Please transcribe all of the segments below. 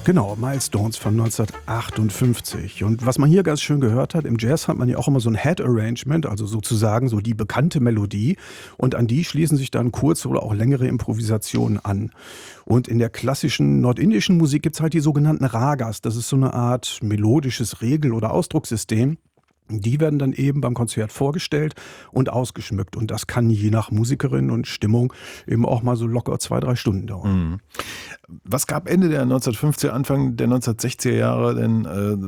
Genau, Milestones von 1958. Und was man hier ganz schön gehört hat, im Jazz hat man ja auch immer so ein Head Arrangement, also sozusagen so die bekannte Melodie. Und an die schließen sich dann kurze oder auch längere Improvisationen an. Und in der klassischen nordindischen Musik gibt's halt die sogenannten Ragas. Das ist so eine Art melodisches Regel- oder Ausdruckssystem. Die werden dann eben beim Konzert vorgestellt und ausgeschmückt. Und das kann je nach Musikerin und Stimmung eben auch mal so locker 2, 3 Stunden dauern. Mhm. Was gab Ende der 1950er, Anfang der 1960er Jahre denn,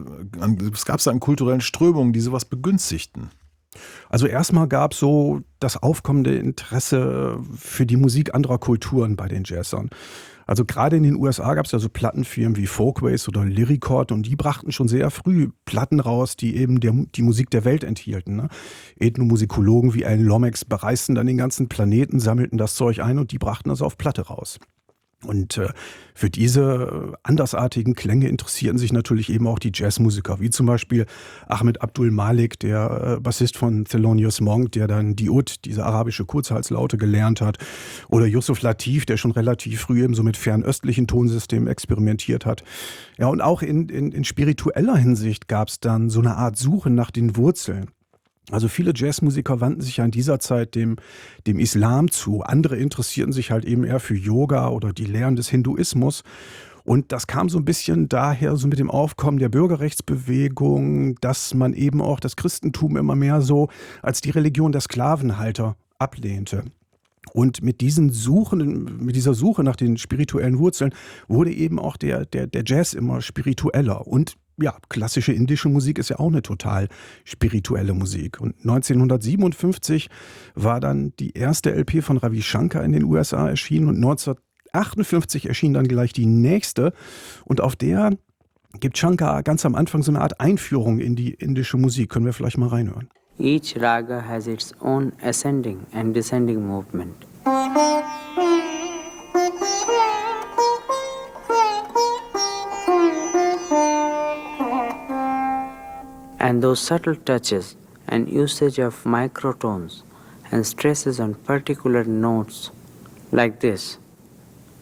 was gab es da an kulturellen Strömungen, die sowas begünstigten? Also erstmal gab es so das aufkommende Interesse für die Musik anderer Kulturen bei den Jazzern. Also gerade in den USA gab es ja so Plattenfirmen wie Folkways oder Lyricord und die brachten schon sehr früh Platten raus, die eben die Musik der Welt enthielten. Ne? Ethnomusikologen wie Alan Lomax bereisten dann den ganzen Planeten, sammelten das Zeug ein und die brachten das auf Platte raus. Und für diese andersartigen Klänge interessierten sich natürlich eben auch die Jazzmusiker, wie zum Beispiel Ahmed Abdul Malik, der Bassist von Thelonious Monk, der dann die Ud, diese arabische Kurzhalslaute, gelernt hat. Oder Yusuf Latif, der schon relativ früh eben so mit fernöstlichen Tonsystemen experimentiert hat. Ja, und auch in spiritueller Hinsicht gab es dann so eine Art Suche nach den Wurzeln. Also viele Jazzmusiker wandten sich ja in dieser Zeit dem Islam zu. Andere interessierten sich halt eben eher für Yoga oder die Lehren des Hinduismus. Und das kam so ein bisschen daher, so mit dem Aufkommen der Bürgerrechtsbewegung, dass man eben auch das Christentum immer mehr so als die Religion der Sklavenhalter ablehnte. Und mit dieser Suche nach den spirituellen Wurzeln wurde eben auch der Jazz immer spiritueller. Und ja, klassische indische Musik ist ja auch eine total spirituelle Musik. Und 1957 war dann die erste LP von Ravi Shankar in den USA erschienen und 1958 erschien dann gleich die nächste. Und auf der gibt Shankar ganz am Anfang so eine Art Einführung in die indische Musik. Können wir vielleicht mal reinhören? Each raga has its own ascending and descending movement. And those subtle touches and usage of microtones and stresses on particular notes like this